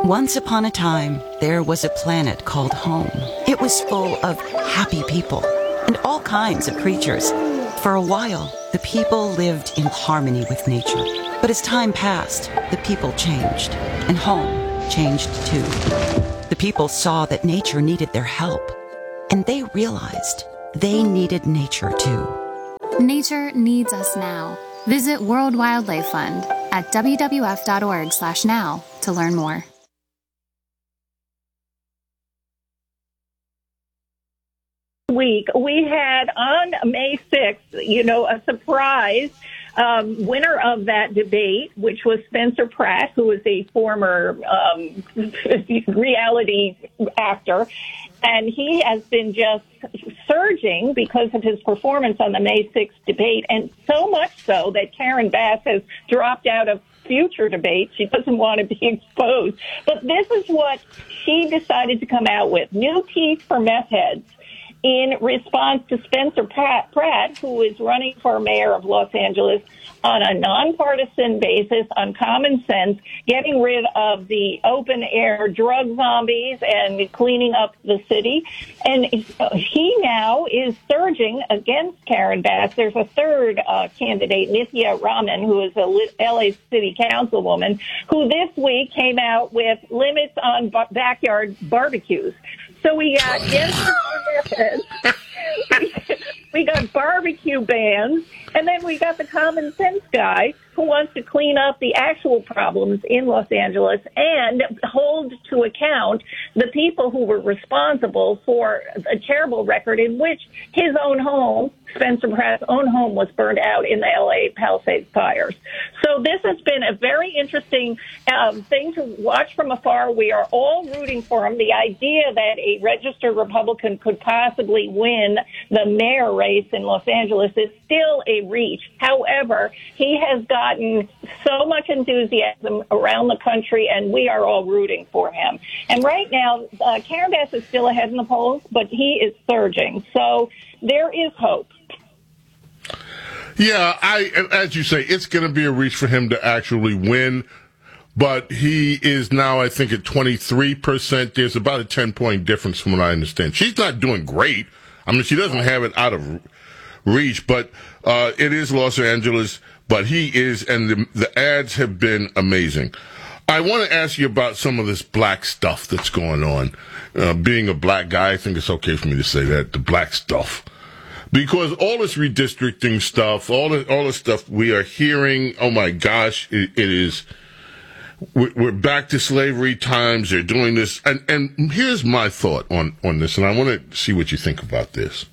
Once upon a time, there was a planet called home. It was full of happy people and all kinds of creatures. For a while, the people lived in harmony with nature. But as time passed, the people changed, and home changed too. The people saw that nature needed their help, and they realized they needed nature too. Nature needs us now. Visit World Wildlife Fund at wwf.org/now to learn more. Week we had on May 6th, a surprise winner of that debate, which was Spencer Pratt, who was a former reality actor. And he has been just surging because of his performance on the May 6th debate, and so much so that Karen Bass has dropped out of future debates. She doesn't want to be exposed. But this is what she decided to come out with: new teeth for meth heads, in response to Spencer Pratt, who is running for mayor of Los Angeles on a nonpartisan basis, on common sense, getting rid of the open-air drug zombies and cleaning up the city. And he now is surging against Karen Bass. There's a third candidate, Nithya Raman, who is a L.A. city councilwoman, who this week came out with limits on backyard barbecues. So we got we got barbecue bans, and then we got the common sense guy who wants to clean up the actual problems in Los Angeles and hold to account the people who were responsible for a terrible record in which his own home, Spencer Pratt's own home, was burned out in the L.A. Palisades fires. So this has been a very interesting thing to watch from afar. We are all rooting for him. The idea that a registered Republican could possibly win the mayor race in Los Angeles is still a reach. However, he has gotten so much enthusiasm around the country, and we are all rooting for him. And right now, Karen Bass is still ahead in the polls, but he is surging. So there is hope. Yeah, as you say, it's going to be a reach for him to actually win. But he is now, I think, at 23%. There's about a 10-point difference from what I understand. She's not doing great. I mean, she doesn't have it out of reach, but it is Los Angeles. But he is, and the ads have been amazing. I want to ask you about some of this black stuff that's going on. Being a black guy, I think it's okay for me to say that, the black stuff. Because all this redistricting stuff, all the stuff we are hearing, oh my gosh, it is, we're back to slavery times, they're doing this. And here's my thought on this, and I want to see what you think about this.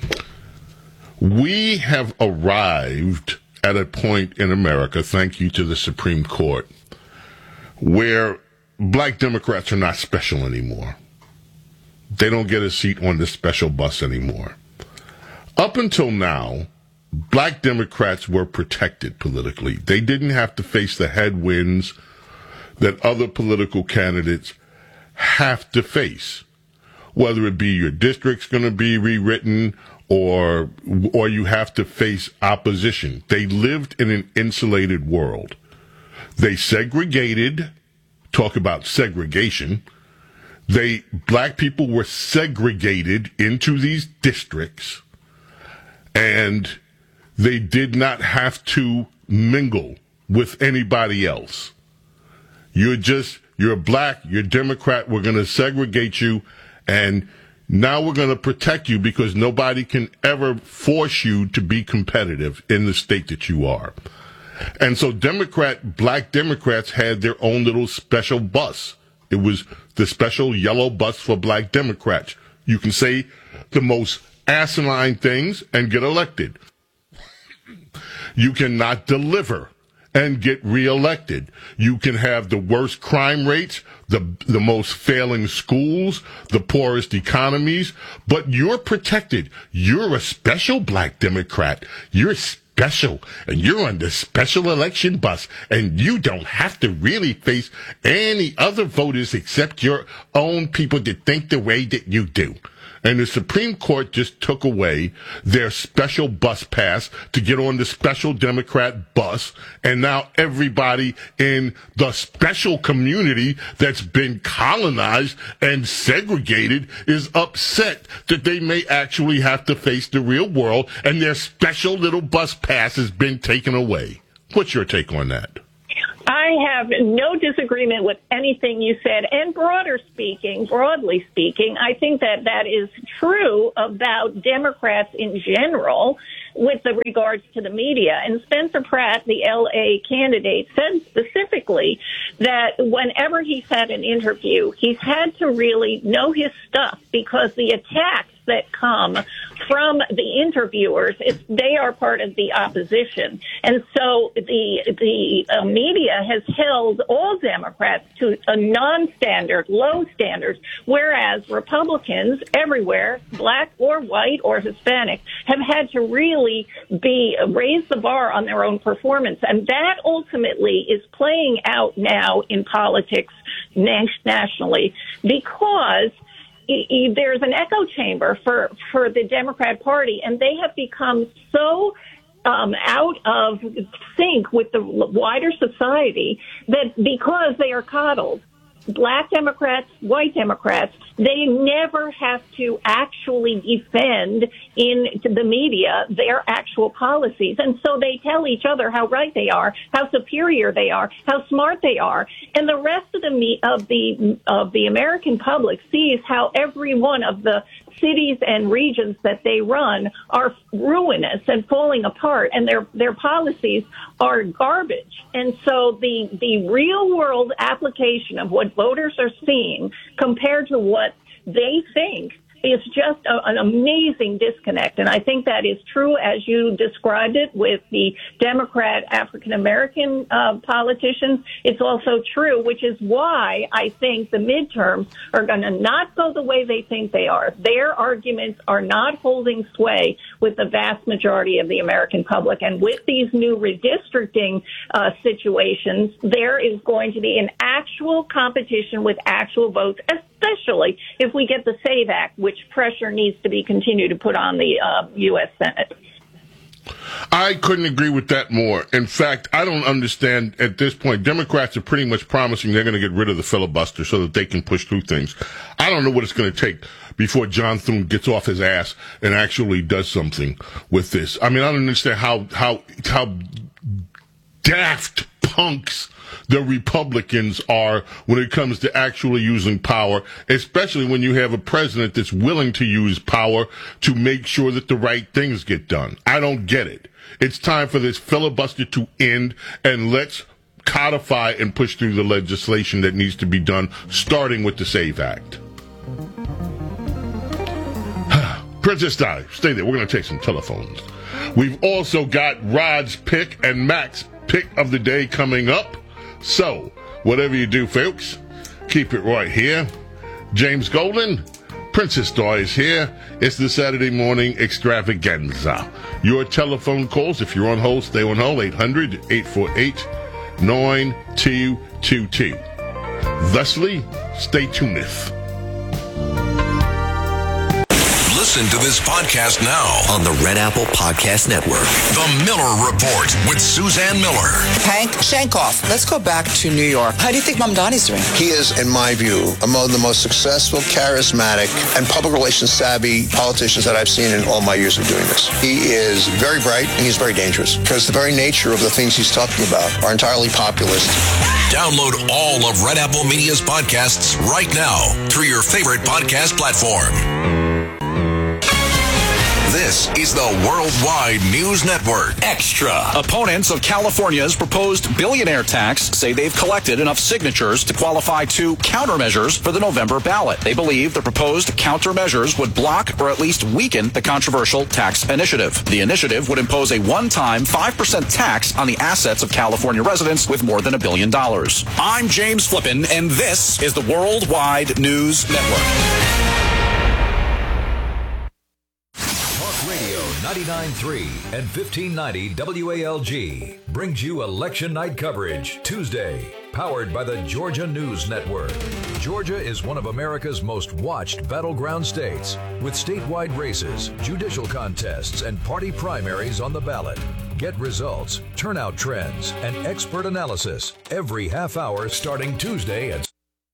We have arrived at a point in America, thank you to the Supreme Court, where black Democrats are not special anymore. They don't get a seat on the special bus anymore. Up until now, black Democrats were protected politically. They didn't have to face the headwinds that other political candidates have to face, whether it be your district's going to be rewritten or you have to face opposition. They lived in an insulated world. They segregated, talk about segregation. Black people were segregated into these districts, and they did not have to mingle with anybody else. You're black, you're Democrat, we're going to segregate you, and now we're going to protect you because nobody can ever force you to be competitive in the state that you are. And so black Democrats had their own little special bus. It was the special yellow bus for black Democrats. You can say the most asinine things and get elected. You cannot deliver and get reelected. You can have the worst crime rates, the most failing schools, the poorest economies, but you're protected. You're a special black Democrat. You're special, and you're on the special election bus, and you don't have to really face any other voters except your own people that think the way that you do. And the Supreme Court just took away their special bus pass to get on the special Democrat bus. And now everybody in the special community that's been colonized and segregated is upset that they may actually have to face the real world, and their special little bus pass has been taken away. What's your take on that? I have no disagreement with anything you said. And broadly speaking, I think that is true about Democrats in general with regards to the media. And Spencer Pratt, the L.A. candidate, said specifically that whenever he's had an interview, he's had to really know his stuff, because the attacks that come from the interviewers, they are part of the opposition. And so the media has held all Democrats to a non-standard, low standards, whereas Republicans everywhere, black or white or Hispanic, have had to really raise the bar on their own performance. And that ultimately is playing out now in politics nationally, because there's an echo chamber for the Democrat Party, and they have become so out of sync with the wider society that because they are coddled, black Democrats, white Democrats, they never have to actually defend in the media their actual policies. And so they tell each other how right they are, how superior they are, how smart they are. And the rest of the American public sees how every one of the cities and regions that they run are ruinous and falling apart, and their policies are garbage. And so the real world application of what voters are seeing compared to what they think is just an amazing disconnect. And I think that is true as you described it with the Democrat African-American politicians. It's also true, which is why I think the midterms are going to not go the way they think they are. Their arguments are not holding sway with the vast majority of the American public. And with these new redistricting situations, there is going to be an actual competition with actual votes, especially if we get the SAVE Act, which pressure needs to be continued to put on the U.S. Senate. I couldn't agree with that more. In fact, I don't understand at this point. Democrats are pretty much promising they're going to get rid of the filibuster so that they can push through things. I don't know what it's going to take before John Thune gets off his ass and actually does something with this. I mean, I don't understand how daft punks the Republicans are when it comes to actually using power, especially when you have a president that's willing to use power to make sure that the right things get done. I don't get it. It's time for this filibuster to end, and let's codify and push through the legislation that needs to be done, starting with the SAVE Act. Princess Di, stay there. We're going to take some telephones. We've also got Rod's pick and Mac's pick of the day coming up. So, whatever you do, folks, keep it right here. James Golden, Princess Di is here. It's the Saturday morning extravaganza. Your telephone calls, if you're on hold, stay on hold, 800-848-9222. Thusly, stay tuneth. Listen to this podcast now on the Red Apple Podcast Network. The Miller Report with Suzanne Miller. Hank Shankoff, let's go back to New York. How do you think Mamdani's doing? He is, in my view, among the most successful, charismatic, and public relations savvy politicians that I've seen in all my years of doing this. He is very bright, and he's very dangerous, because the very nature of the things he's talking about are entirely populist. Download all of Red Apple Media's podcasts right now through your favorite podcast platform. This is the Worldwide News Network Extra. Opponents of California's proposed billionaire tax say they've collected enough signatures to qualify to countermeasures for the November ballot. They believe the proposed countermeasures would block or at least weaken the controversial tax initiative. The initiative would impose a one-time 5% tax on the assets of California residents with more than $1 billion. I'm James Flippin, and this is the Worldwide News Network. 99.3 and 1590 WALG brings you election night coverage Tuesday, powered by the Georgia News Network. Georgia is one of America's most watched battleground states, with statewide races, judicial contests, and party primaries on the ballot. Get results, turnout trends, and expert analysis every half hour starting Tuesday at...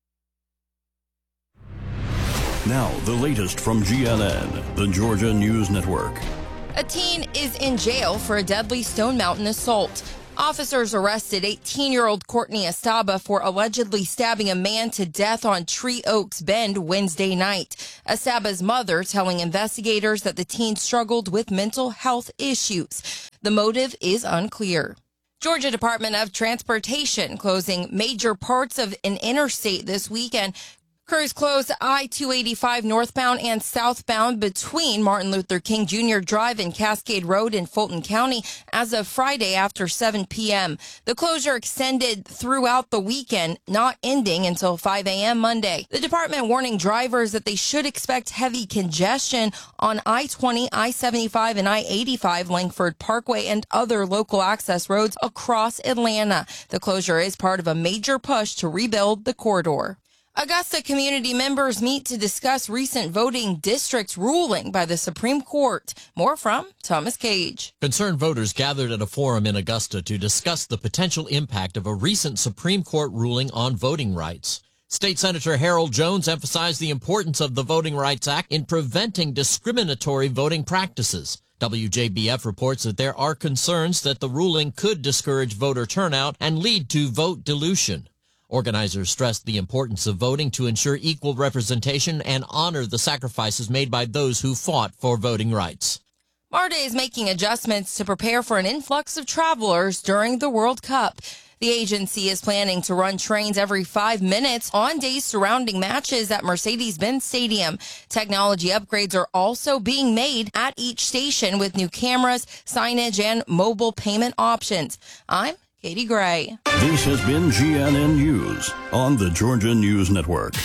Now, the latest from GNN, the Georgia News Network. A teen is in jail for a deadly Stone Mountain assault. Officers arrested 18-year-old Courtney Estaba for allegedly stabbing a man to death on Tree Oaks Bend Wednesday night. Estaba's mother telling investigators that the teen struggled with mental health issues. The motive is unclear. Georgia Department of Transportation closing major parts of an interstate this weekend. Crews closed I-285 northbound and southbound between Martin Luther King Jr. Drive and Cascade Road in Fulton County as of Friday after 7 p.m. The closure extended throughout the weekend, not ending until 5 a.m. Monday. The department warning drivers that they should expect heavy congestion on I-20, I-75, and I-85, Langford Parkway, and other local access roads across Atlanta. The closure is part of a major push to rebuild the corridor. Augusta community members meet to discuss recent voting districts ruling by the Supreme Court. More from Thomas Cage. Concerned voters gathered at a forum in Augusta to discuss the potential impact of a recent Supreme Court ruling on voting rights. State Senator Harold Jones emphasized the importance of the Voting Rights Act in preventing discriminatory voting practices. WJBF reports that there are concerns that the ruling could discourage voter turnout and lead to vote dilution. Organizers stressed the importance of voting to ensure equal representation and honor the sacrifices made by those who fought for voting rights. MARTA is making adjustments to prepare for an influx of travelers during the World Cup. The agency is planning to run trains every 5 minutes on days surrounding matches at Mercedes-Benz Stadium. Technology upgrades are also being made at each station with new cameras, signage, and mobile payment options. I'm Katie Gray. This has been GNN News on the Georgia News Network.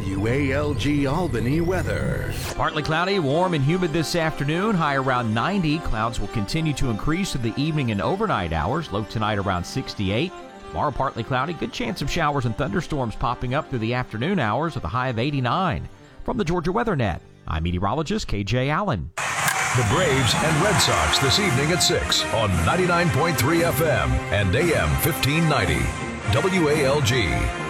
WALG Albany weather. Partly cloudy, warm and humid this afternoon. High around 90. Clouds will continue to increase through the evening and overnight hours. Low tonight around 68. Tomorrow partly cloudy. Good chance of showers and thunderstorms popping up through the afternoon hours with a high of 89. From the Georgia Weather Net, I'm meteorologist KJ Allen. The Braves and Red Sox this evening at 6 on 99.3 FM and AM 1590. WALG.